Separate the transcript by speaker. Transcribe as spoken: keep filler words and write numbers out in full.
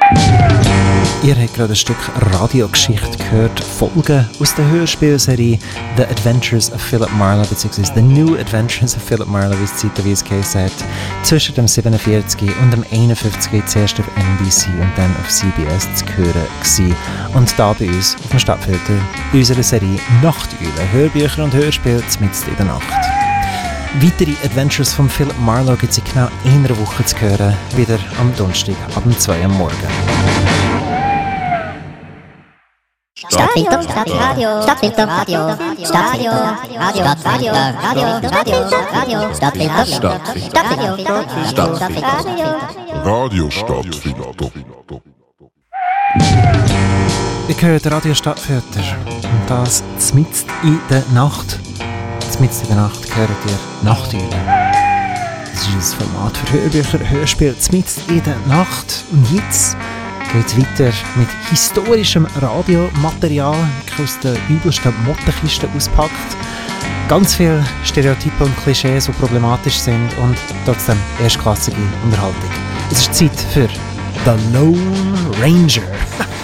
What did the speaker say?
Speaker 1: Ihr habt gerade ein Stück Radiogeschichte gehört, Folgen aus der Hörspielserie The Adventures of Philip Marlowe, bzw. The New Adventures of Philip Marlowe, wie es zeitweise geheißen hat, zwischen dem siebenundvierzig und dem einundfünfzig, zuerst auf N B C und dann auf C B S zu hören gewesen. Und da bei uns auf dem Stadtfilter in unserer Serie Nachteulen, Hörbücher und Hörspiele mitten in der Nacht. Weitere Adventures von Philip Marlowe gibt es in genau einer Woche zu hören, wieder am Donnerstag ab zwei Uhr am Morgen.
Speaker 2: Stadtfilter, Stadtradio, Stadtfilter, Radio, Stadtfilter, Radio, Radio, Radio, Radio, Stadtfilter, Stadtfilter, Stadtfilter,
Speaker 3: Radio Stadtfilter.
Speaker 1: Ihr hört Radio Stadtfilter und das mitten in der Nacht. Mitten in der Nacht hört ihr Nachteulen. Das ist ein Format für Hörbücher, Hörspiel mitten in der Nacht. Und jetzt geht es weiter mit historischem Radiomaterial, aus der übelsten Mottenkiste auspackt. Ganz viele Stereotype und Klischees, die problematisch sind und trotzdem erstklassige Unterhaltung. Es ist Zeit für The Lone Ranger.